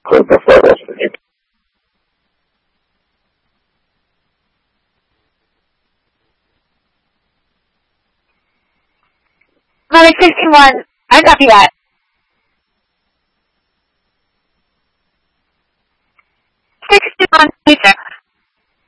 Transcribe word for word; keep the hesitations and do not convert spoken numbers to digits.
include the photos that you. Malik sixty-one, I copy that.